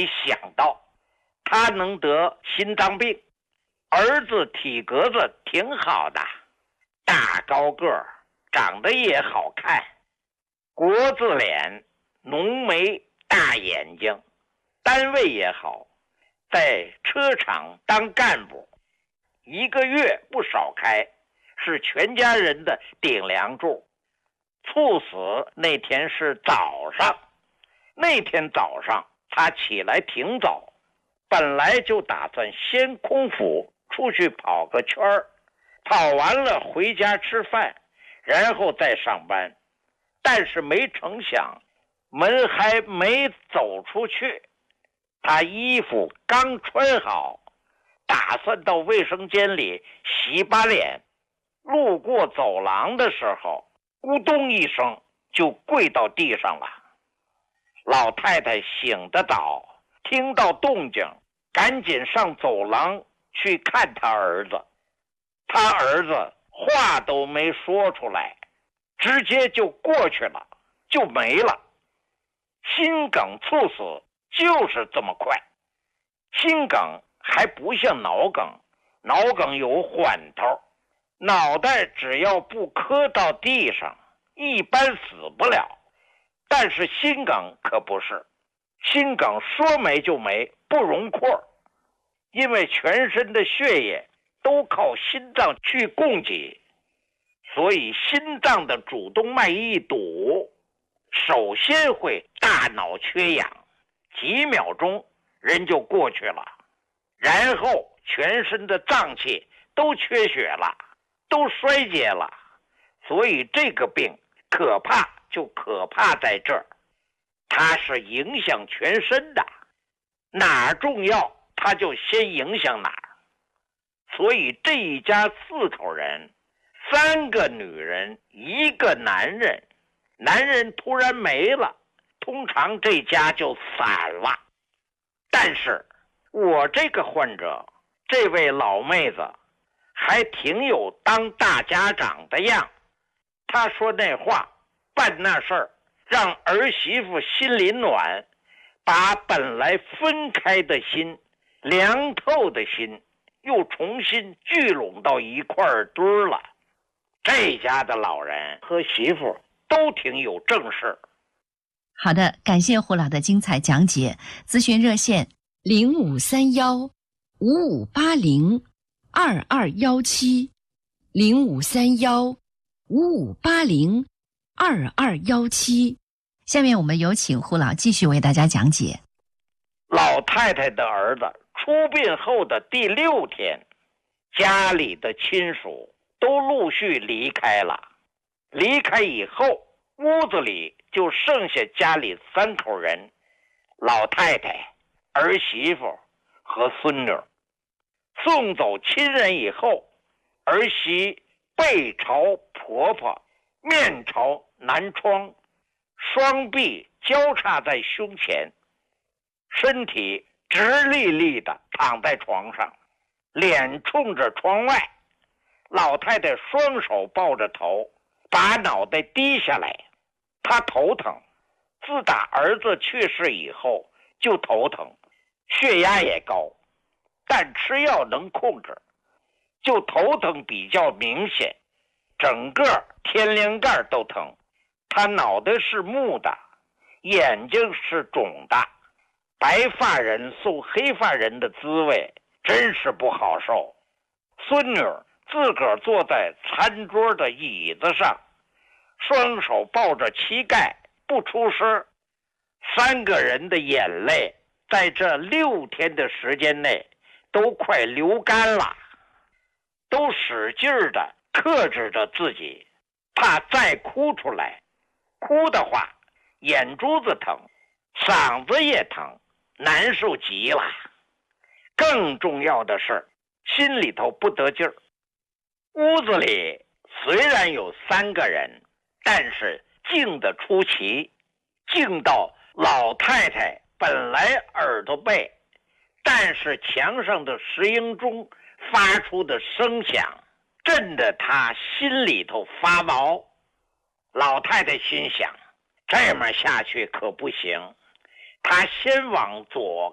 没想到他能得心脏病。儿子体格子挺好的，大高个儿，长得也好看，国字脸，浓眉大眼睛，单位也好，在车厂当干部，1个月不少开，是全家人的顶梁柱。猝死那天是早上，那天早上他起来挺早，本来就打算先空腹出去跑个圈儿，跑完了回家吃饭，然后再上班。但是没成想，门还没走出去，他衣服刚穿好，打算到卫生间里洗把脸，路过走廊的时候，咕咚一声就跪到地上了。老太太醒得早，听到动静，赶紧上走廊去看他儿子。他儿子话都没说出来，直接就过去了，就没了。心梗猝死就是这么快。心梗还不像脑梗，脑梗有缓头，脑袋只要不磕到地上，一般死不了。但是心梗可不是，心梗说没就没，不容廓，因为全身的血液都靠心脏去供给，所以心脏的主动脉一堵，首先会大脑缺氧，几秒钟人就过去了，然后全身的脏器都缺血了，都衰竭了。所以这个病可怕就可怕在这儿，它是影响全身的，哪儿重要它就先影响哪儿。所以这一家4口人，3个女人1个男人，男人突然没了，通常这家就散了。但是我这个患者，这位老妹子还挺有当大家长的样，她说那话，办那事儿，让儿媳妇心里暖，把本来分开的心，凉透的心，又重新聚拢到一块儿堆儿了。这家的老人和媳妇都挺有正事。 好的，感谢胡老的精彩讲解。咨询热线0531-5580-2217，0531-5580-2217。下面我们有请胡老继续为大家讲解。 老太太的儿子出殡后的第6天，家里的亲属都陆续离开了。离开以后，屋子里就剩下家里3口人，老太太、儿媳妇和孙女。送走亲人以后，儿媳背朝婆婆，面朝南窗，双臂交叉在胸前，身体直立立的躺在床上，脸冲着窗外。老太太双手抱着头，把脑袋低下来。她头疼，自打儿子去世以后就头疼，血压也高，但吃药能控制，就头疼比较明显，整个天灵盖都疼。她脑袋是木的，眼睛是肿的，白发人送黑发人的滋味真是不好受。孙女自个儿坐在餐桌的椅子上，双手抱着膝盖不出声。3个人的眼泪在这6天的时间内都快流干了，都使劲的克制着自己，怕再哭出来。哭的话，眼珠子疼，嗓子也疼，难受极了。更重要的是，心里头不得劲儿。屋子里虽然有3个人，但是静得出奇，静到老太太本来耳朵背，但是墙上的石英钟发出的声响震得她心里头发毛。老太太心想，这么下去可不行，她先往左